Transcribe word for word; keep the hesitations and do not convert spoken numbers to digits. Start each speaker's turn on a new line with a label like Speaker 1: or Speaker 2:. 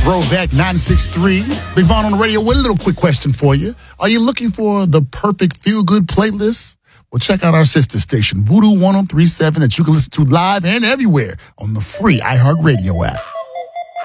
Speaker 1: Throwback nine six three. Big Vaughn on the radio with a little quick question for you. Are you looking for the perfect feel-good playlist? Well, check out our sister station, Voodoo ten thirty-seven, that you can listen to live and everywhere on the free iHeartRadio app.